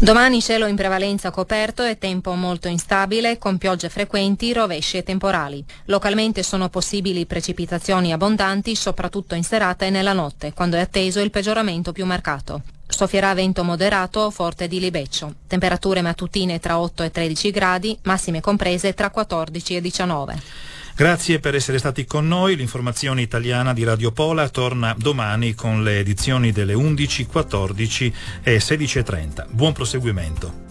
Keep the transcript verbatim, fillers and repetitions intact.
Domani cielo in prevalenza coperto e tempo molto instabile con piogge frequenti, rovesci e temporali. Localmente sono possibili precipitazioni abbondanti soprattutto in serata e nella notte, quando è atteso il peggioramento più marcato. Soffierà vento moderato o forte di libeccio. Temperature mattutine tra otto e tredici gradi, massime comprese tra quattordici e diciannove. Grazie per essere stati con noi. L'informazione italiana di Radio Pola torna domani con le edizioni delle undici, quattordici e sedici e trenta. Buon proseguimento.